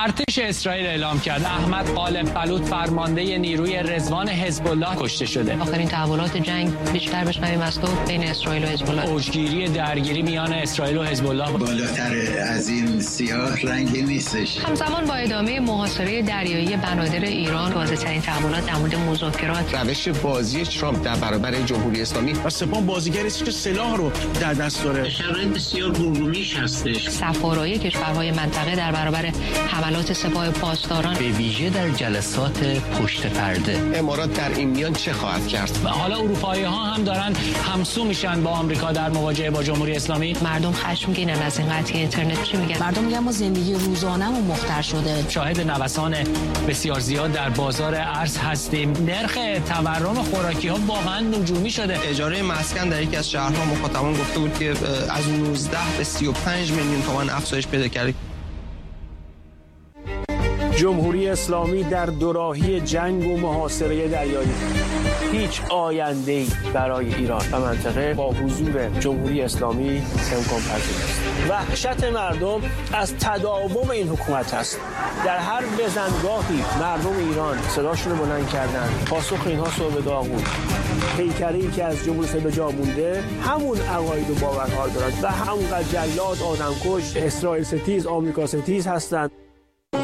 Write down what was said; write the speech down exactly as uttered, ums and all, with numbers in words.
ارتش اسرائیل اعلام کرد احمد قالب بلوط فرمانده نیروی رضوان حزب الله کشته شده. آخرین تحولات جنگ بیشتر بشنویم از تو بین اسرائیل و حزب الله. اوجگیری درگیری میان اسرائیل و حزب الله بالاتر از این سیاه رنگی نیستش. همزمان با ادامه محاصره دریایی بنادر ایران، واضح‌ترین تحولات در مورد مذاکرات، روش بازی ترامپ در برابر جمهوری اسلامی و سپاه بازیگری است که سلاح رو در دست داره. شرایط بسیار گرگومیش هستش. سفارای کشورهای منطقه در برابر حملات سپاه پاسداران، به ویژه در جلسات پشت پرده. امارات در این میان چه خواهد کرد؟ و حالا اروپایی ها هم دارن همسو میشن با آمریکا در مواجهه با جمهوری اسلامی. مردم خشمگینن از این قضیه. اینترنت چی میگن؟ مردم میگن ما زندگی روزانه‌مون مختل شده. شاهد نوسان بسیار زیاد در بازار ارز هستیم. نرخ تورم خوراکی ها واقعا نجومی شده. اجاره مسکن در یکی از شهرها مخاطبان گفته بود که از نوزده به سی و پنج میلیون تومان افزایش پیدا کرده. جمهوری اسلامی در دوراهی جنگ و محاصره دریایی. هیچ آینده‌ای برای ایران و منطقه با حضور جمهوری اسلامی امکان پذیر است. وحشت مردم از تداوم این حکومت است. در هر بزنگاهی مردم ایران صداشون رو بلند کردن. پاسخ اینها صبح داغون. پیکری که از جمهوری اسلامی به جا مونده همون عقاید و باورها دارند و همونقدر جلاد، آدمکش، اسرائیل ستیز، آمریکا ستیز هستند.